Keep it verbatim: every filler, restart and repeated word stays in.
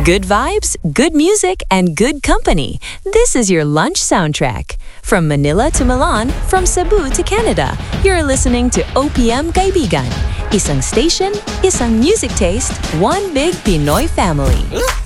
Good vibes, good music, and good company. This is your lunch soundtrack. From Manila to Milan, from Cebu to Canada, you're listening to O P M Kaibigan. Isang station, isang music taste, one big Pinoy family.